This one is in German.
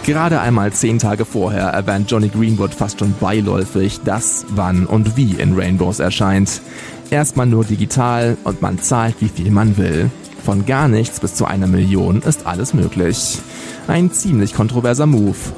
Gerade einmal 10 Tage vorher erwähnt Jonny Greenwood fast schon beiläufig, dass, wann und wie in Rainbows erscheint. Erstmal nur digital und man zahlt, wie viel man will. Von gar nichts bis zu 1 Million ist alles möglich. Ein ziemlich kontroverser Move.